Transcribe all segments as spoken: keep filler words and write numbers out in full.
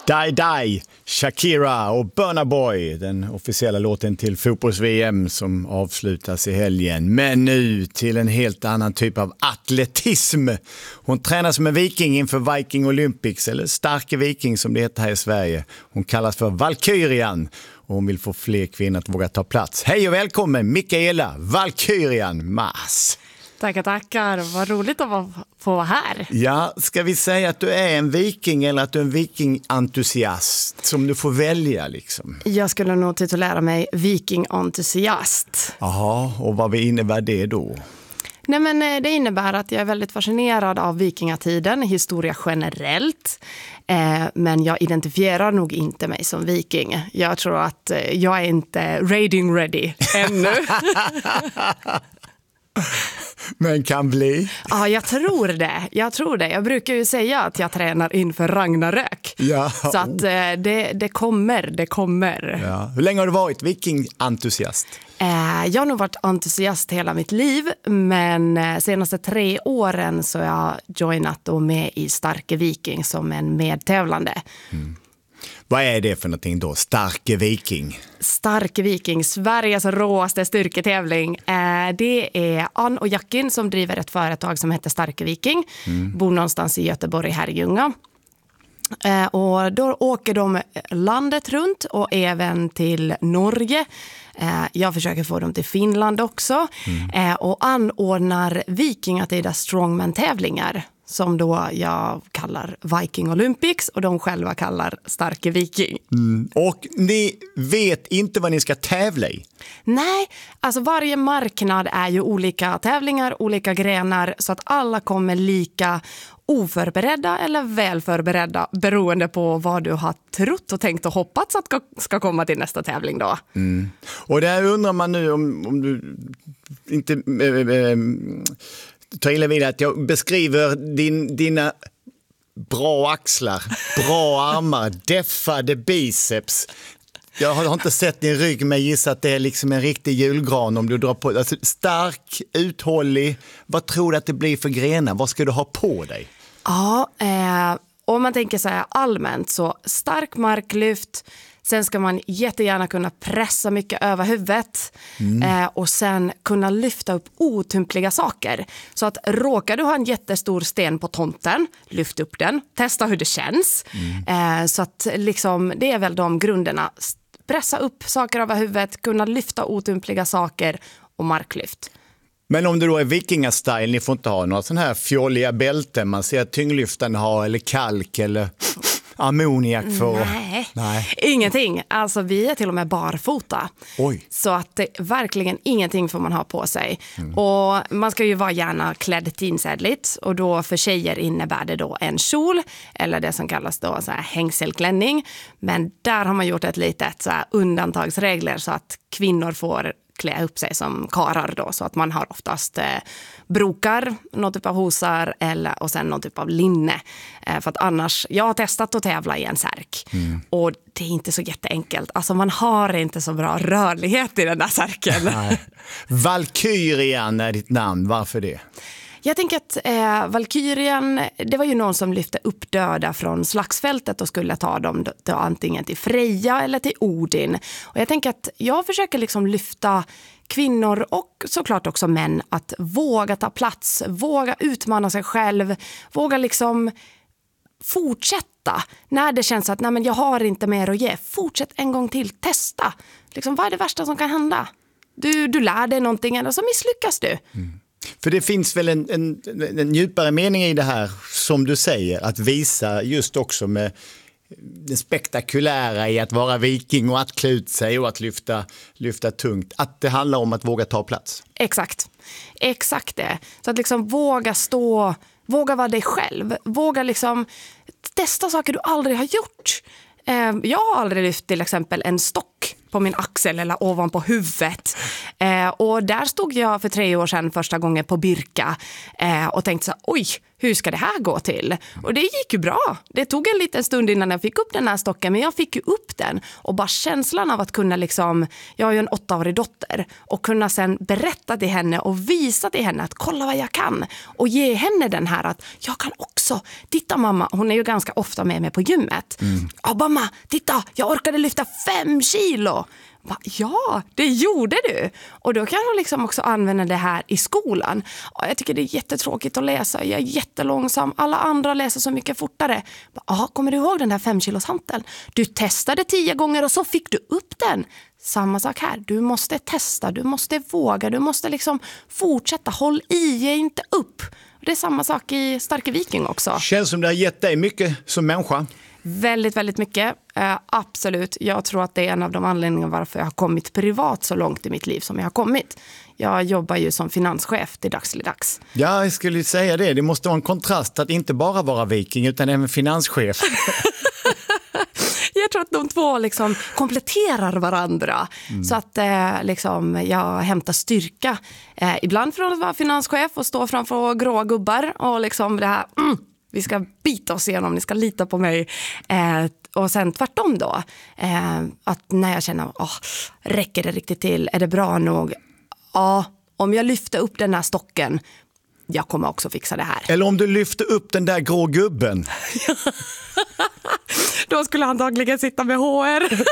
Die Die, Shakira och Burna Boy, den officiella låten till fotbolls-V M som avslutas i helgen. Men nu till en helt annan typ av atletism. Hon tränar som en viking inför Viking Olympics, eller Starke Viking som det heter här i Sverige. Hon kallas för Valkyrian och hon vill få fler kvinnor att våga ta plats. Hej och välkommen Mikaela Valkyrian Mas. Tackar, tackar. Vad roligt att få vara här. Ja, ska vi säga att du är en viking eller att du är en vikingentusiast som du får välja liksom? Jag skulle nog titulera mig vikingentusiast. Jaha, och vad innebär det då? Nej, men det innebär att jag är väldigt fascinerad av vikingatiden, historia generellt. Eh, men jag identifierar nog inte mig som viking. Jag tror att jag är inte raiding ready ännu. Men kan bli. Ja, jag tror det. Jag tror det. Jag brukar ju säga att jag tränar inför Ragnarök. Ja. Så att det, det kommer, det kommer. Ja. Hur länge har du varit vikingentusiast? Eh, jag har nog varit entusiast hela mitt liv, men senaste tre åren så har jag joinat och med i Starke Viking som en medtävlande. Mm. Vad är det för någonting då? Starke Viking? Starke Viking, Sveriges råaste styrketävling. Eh, det är Ann och Jackin som driver ett företag som heter Starke Viking. Mm. Bor någonstans i Göteborg, Herrljunga. Eh, och då åker de landet runt och även till Norge. Eh, jag försöker få dem till Finland också. Mm. Eh, och anordnar vikingatida strongman-tävlingar som då jag kallar Viking Olympics och de själva kallar Starke Viking. Mm. Och ni vet inte vad ni ska tävla i? Nej, alltså varje marknad är ju olika tävlingar, olika grenar så att alla kommer lika oförberedda eller välförberedda beroende på vad du har trott och tänkt och hoppats att ska, ska komma till nästa tävling då. Mm. Och där undrar man nu om, om du inte... Äh, äh, ta illa vid att jag beskriver din, dina bra axlar, bra armar, deffade biceps. Jag har inte sett din rygg men gissar att det är liksom en riktig julgran om du drar på. Alltså, stark, uthållig. Vad tror du att det blir för grenar? Vad ska du ha på dig? Ja, eh, om man tänker så här allmänt så stark marklyft. Sen ska man jättegärna kunna pressa mycket över huvudet mm. eh, och sen kunna lyfta upp otympliga saker. Så att råkar du ha en jättestor sten på tomten, lyft upp den, testa hur det känns. Mm. Eh, så att liksom, det är väl de grunderna. Pressa upp saker över huvudet, kunna lyfta otympliga saker och marklyft. Men om det då är vikingastil, ni får inte ha några sån här fjolliga bälten man ser att tyngdlyftarna har eller kalk eller... ammoniak för... Nej. Nej, ingenting. Alltså vi är till och med barfota. Oj. Så att det, verkligen ingenting får man ha på sig. Mm. Och man ska ju vara gärna klädd tinsädligt. Och då för tjejer innebär det då en kjol. Eller det som kallas då så här hängselklänning. Men där har man gjort ett litet så här undantagsregler så att kvinnor får klä upp sig som karar då. Så att man har oftast eh, brokar, någon typ av hosar eller, och sen någon typ av linne. Eh, för att annars, jag har testat att tävla i en särk. Mm. Och det är inte så jätteenkelt. Alltså man har inte så bra rörlighet i den där särken. Nej. Valkyrian är ditt namn, varför det? Jag tänker att eh, Valkyrian, det var ju någon som lyfte upp döda från slagsfältet och skulle ta dem då, antingen till Freja eller till Odin. Och jag tänker att jag försöker liksom lyfta kvinnor och såklart också män att våga ta plats, våga utmana sig själv, våga liksom fortsätta. När det känns att nej, men jag har inte mer att ge, fortsätt en gång till, testa. Liksom, vad är det värsta som kan hända? Du, du lär dig någonting eller så misslyckas du. Mm. För det finns väl en, en, en djupare mening i det här som du säger, att visa just också med det spektakulära i att vara viking och att klä ut sig och att lyfta, lyfta tungt. Att det handlar om att våga ta plats. Exakt, exakt det. Så att liksom våga stå, våga vara dig själv. Våga liksom testa saker du aldrig har gjort. Jag har aldrig lyft till exempel en stock på min axel eller ovanpå huvudet. Eh, och där stod jag för tre år sedan första gången på Birka eh, och tänkte så här, oj, hur ska det här gå till? Och det gick ju bra. Det tog en liten stund innan jag fick upp den här stocken, men jag fick ju upp den. Och bara känslan av att kunna liksom, jag har ju en åttaårig dotter, och kunna sen berätta till henne och visa till henne att kolla vad jag kan. Och ge henne den här att jag kan också, titta mamma, hon är ju ganska ofta med mig på gymmet. Mm. Ja mamma, titta, jag orkade lyfta fem kilo. Va? Ja, det gjorde du. Och då kan hon liksom också använda det här i skolan. Och jag tycker det är jättetråkigt att läsa. Jag är jättelångsam. Alla andra läser så mycket fortare. Ja, kommer du ihåg den där femkiloshanteln? Du testade tio gånger och så fick du upp den. Samma sak här. Du måste testa, du måste våga, du måste liksom fortsätta. Håll i, ge inte upp. Det är samma sak i Starke Viking också. Känns som det har gett dig mycket som människa. Väldigt, väldigt mycket. Uh, absolut. Jag tror att det är en av de anledningarna varför jag har kommit privat så långt i mitt liv som jag har kommit. Jag jobbar ju som finanschef till dags. Ja, jag skulle säga det. Det måste vara en kontrast att inte bara vara viking utan även finanschef. Jag tror att de två liksom kompletterar varandra. Mm. Så att eh, liksom, jag hämtar styrka. Eh, ibland från att vara finanschef och stå framför gråa gubbar. Och liksom det här, mm, vi ska bita oss igenom, ni ska lita på mig. Eh, och sen tvärtom då. Eh, att när jag känner, oh, räcker det riktigt till? Är det bra nog? Ja, om jag lyfter upp den här stocken, jag kommer också fixa det här. Eller om du lyfter upp den där grå gubben. Då skulle han antagligen sitta med H R.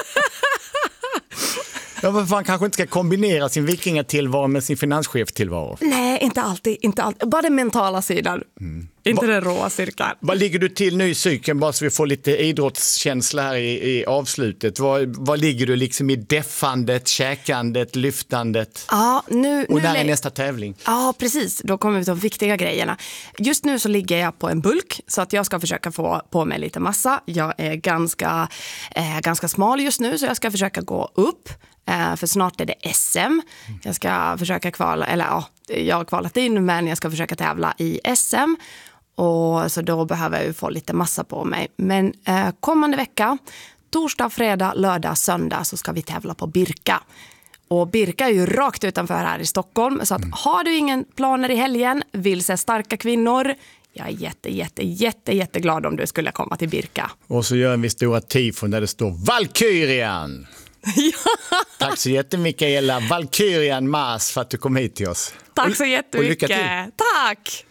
Ja, men man kanske inte ska kombinera sin vikingatillvaro med sin finanschef-tillvaro. Nej, inte alltid, inte alltid. Bara den mentala sidan. Mm. Inte Va, den råa styrkan. Vad ligger du till nu i cykeln, bara så vi får lite idrottskänsla här i, i avslutet? Vad, vad ligger du liksom i deffandet, käkandet, lyftandet? Ja, nu, och nu när är nästa tävling? Ja, precis. Då kommer vi till de viktiga grejerna. Just nu så ligger jag på en bulk så att jag ska försöka få på mig lite massa. Jag är ganska, eh, ganska smal just nu så jag ska försöka gå upp. För snart är det S M. Jag ska försöka kvala, eller ja, jag har kvalat in men jag ska försöka tävla i S M. Och så då behöver jag ju få lite massa på mig. Men eh, kommande vecka, torsdag, fredag, lördag, söndag så ska vi tävla på Birka. Och Birka är ju rakt utanför här i Stockholm. Så att har du ingen planer i helgen, vill se starka kvinnor, jag är jätte, jätte, jätte, jätteglad om du skulle komma till Birka. Och så gör vi stora tifon där det står Valkyrian. Tack så jättemycket, Mikaela Valkyrian Mas, för att du kom hit till oss. Tack så jättemycket. Och lycka till. Tack!